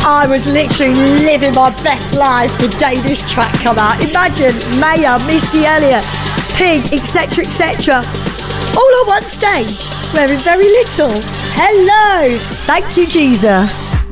I was literally living my best life the day this track come out. Imagine Maya, Missy Elliott, Pink, etc., etc., all on one stage, wearing very little. Hello. Thank you, Jesus.